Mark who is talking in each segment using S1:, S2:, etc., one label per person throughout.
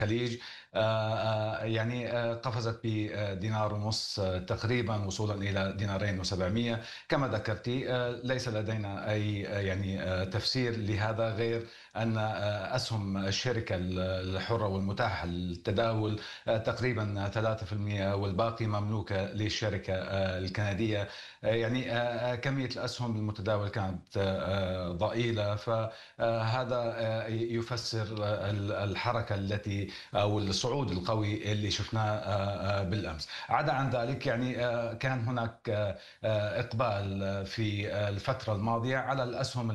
S1: الخليج يعني قفزت بدينار ونص تقريبا وصولا إلى دينارين وسبعمية. كما ذكرتي ليس لدينا أي يعني تفسير لهذا غير أن أسهم الشركة الحرة والمتاحة للتداول تقريبا 3%، والباقي مملوكة للشركة الكندية. يعني كمية الأسهم المتداول كانت ضئيلة، فهذا يفسر الحركة التي أو الصعود القوي اللي شفناه بالأمس. عدا عن ذلك يعني كان هناك إقبال في الفترة الماضية على الأسهم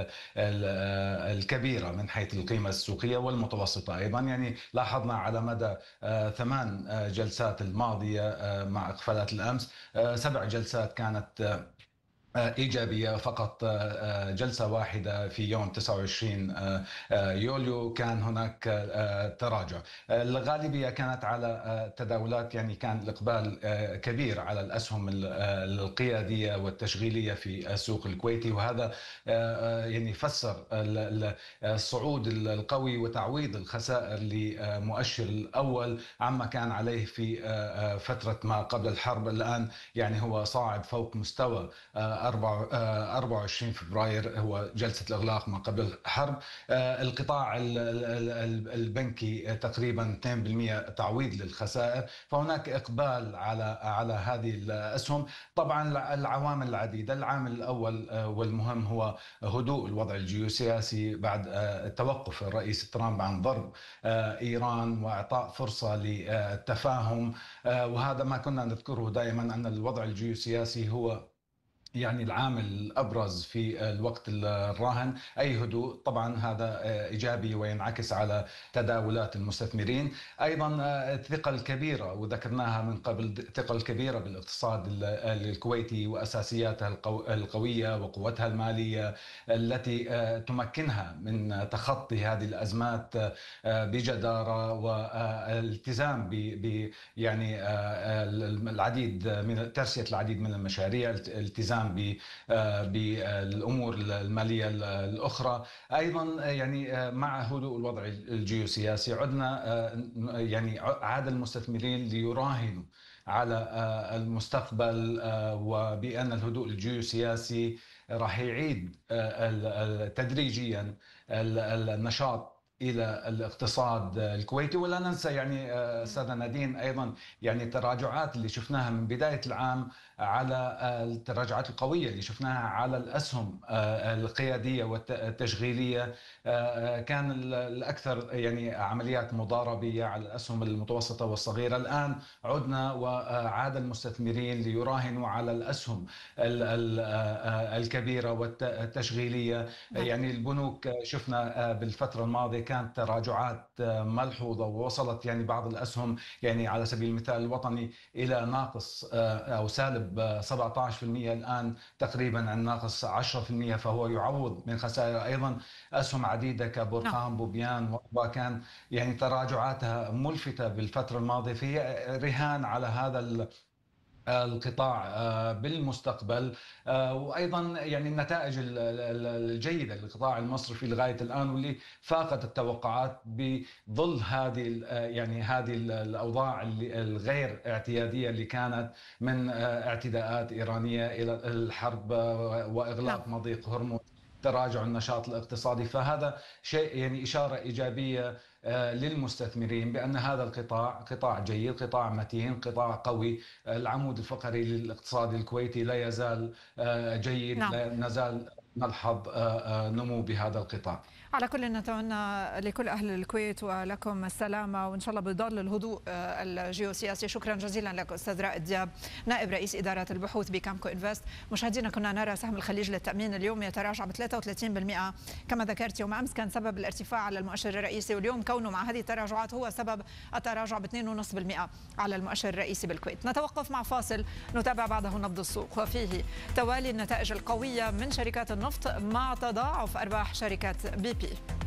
S1: الكبيرة من حيث القيمة السوقية والمتوسطة أيضا. يعني لاحظنا على مدى 8 جلسات الماضية مع إقفالات الأمس 7 جلسات كانت إيجابية. فقط جلسة واحدة في يوم 29 يوليو كان هناك تراجع. الغالبية كانت على تداولات، يعني كان الإقبال كبير على الأسهم القيادية والتشغيلية في السوق الكويتي، وهذا يعني فسر الصعود القوي وتعويض الخسائر لمؤشر الأول عما كان عليه في فترة ما قبل الحرب. الآن يعني هو صاعد فوق مستوى 24 فبراير، هو جلسة الإغلاق ما قبل الحرب. القطاع البنكي تقريبا 2% تعويض للخسائر، فهناك إقبال على هذه الأسهم. طبعا العوامل العديدة. العامل الأول والمهم هو هدوء الوضع الجيوسياسي بعد توقف الرئيس ترامب عن ضرب إيران وإعطاء فرصة للتفاهم. وهذا ما كنا نذكره دائما، أن الوضع الجيوسياسي هو يعني العامل الأبرز في الوقت الراهن. أي هدوء طبعا هذا إيجابي وينعكس على تداولات المستثمرين. أيضا الثقة الكبيرة، وذكرناها من قبل، الثقة الكبيرة بالاقتصاد الكويتي وأساسياتها القوية وقوتها المالية التي تمكنها من تخطي هذه الأزمات بجدارة والالتزام ب يعني العديد من ترسية العديد من المشاريع، التزام بالامور الماليه الاخرى. ايضا يعني مع هدوء الوضع الجيوسياسي عدنا يعني عاد المستثمرين ليراهنوا على المستقبل، وبان الهدوء الجيوسياسي راح يعيد تدريجيا النشاط إلى الاقتصاد الكويتي. ولا ننسى يعني أستاذ نادين أيضا يعني التراجعات اللي شفناها من بداية العام، على التراجعات القوية اللي شفناها على الأسهم القيادية والتشغيلية. كان الأكثر يعني عمليات مضاربية على الأسهم المتوسطة والصغيرة. الآن عدنا وعاد المستثمرين ليراهنوا على الأسهم الكبيرة والتشغيلية. يعني البنوك شفنا بالفترة الماضية كانت تراجعات ملحوظة، ووصلت يعني بعض الأسهم يعني على سبيل المثال الوطني إلى ناقص أو سالب 17%، الآن تقريبا عن ناقص 10%، فهو يعوض من خسائر. أيضا أسهم عديدة كبرقان بوبيان وكان يعني تراجعاتها ملفتة بالفترة الماضية، في رهان على هذا القطاع بالمستقبل. وايضا يعني النتائج الجيده للقطاع المصرفي لغايه الان، واللي فاقت التوقعات بظل هذه يعني هذه الاوضاع الغير اعتياديه اللي كانت من اعتداءات ايرانيه الى الحرب واغلاق مضيق هرمز، تراجع النشاط الاقتصادي. فهذا شيء يعني إشارة إيجابية للمستثمرين بأن هذا القطاع قطاع جيد، قطاع متين، قطاع قوي. العمود الفقري للاقتصاد الكويتي لا يزال جيد، لا نزال نلحظ نمو بهذا القطاع.
S2: على كل نتمنى لكل أهل الكويت ولكم السلامة، وإن شاء الله بظل الهدوء الجيوسياسي. شكرا جزيلا لك أستاذ رائد دياب، نائب رئيس إدارة البحوث بكامكو إنفست. مشاهدينا كنا نرى سهم الخليج للتأمين اليوم يتراجع ب 33%، كما ذكرت يوم أمس كان سبب الارتفاع على المؤشر الرئيسي، واليوم كونه مع هذه التراجعات هو سبب التراجع ب 2.5% على المؤشر الرئيسي بالكويت. نتوقف مع فاصل نتابع بعده نبض السوق، وفيه توالي النتائج القوية من شركات النفط مع تضاعف أرباح شركة BP.